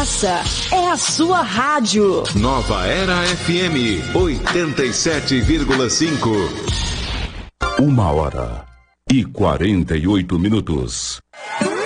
Essa é a sua rádio. Nova Era FM 87,5. 1h48.